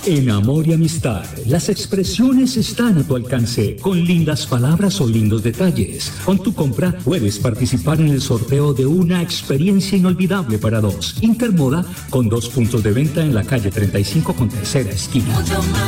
En amor y amistad, las expresiones están a tu alcance, con lindas palabras o lindos detalles. Con tu compra puedes participar en el sorteo de una experiencia inolvidable para dos. Intermoda, con 2 puntos de venta en la calle 35 con tercera esquina.